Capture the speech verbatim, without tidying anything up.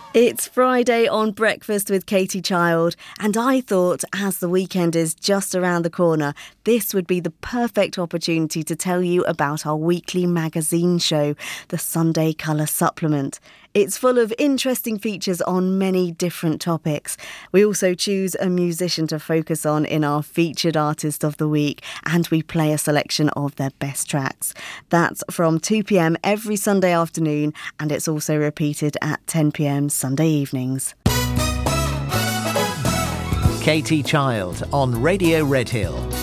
It's Friday on Breakfast with Katie Child, and I thought, as the weekend is just around the corner, this would be the perfect opportunity to tell you about our weekly magazine show, the Sunday Colour Supplement. It's full of interesting features on many different topics. We also choose a musician to focus on in our featured artist of the week, and we play a selection of their best tracks. That's from two p.m. every Sunday afternoon, and it's also repeated at ten p.m. Sunday evenings. Katie Child on Radio Redhill.